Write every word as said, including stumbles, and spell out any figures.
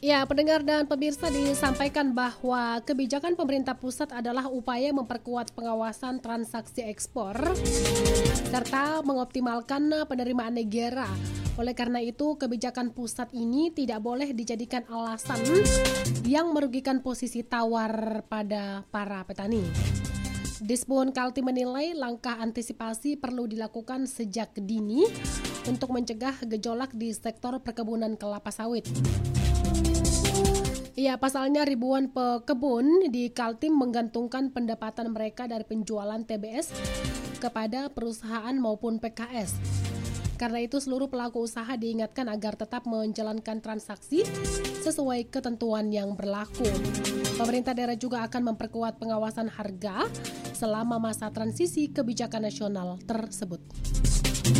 Ya, pendengar dan pemirsa, disampaikan bahwa kebijakan pemerintah pusat adalah upaya memperkuat pengawasan transaksi ekspor serta mengoptimalkan penerimaan negara. Oleh karena itu, kebijakan pusat ini tidak boleh dijadikan alasan yang merugikan posisi tawar pada para petani. Disbun Kaltim menilai langkah antisipasi perlu dilakukan sejak dini untuk mencegah gejolak di sektor perkebunan kelapa sawit. Ya, pasalnya ribuan pekebun di Kaltim menggantungkan pendapatan mereka dari penjualan T B S kepada perusahaan maupun P K S. Karena itu seluruh pelaku usaha diingatkan agar tetap menjalankan transaksi sesuai ketentuan yang berlaku. Pemerintah daerah juga akan memperkuat pengawasan harga selama masa transisi kebijakan nasional tersebut.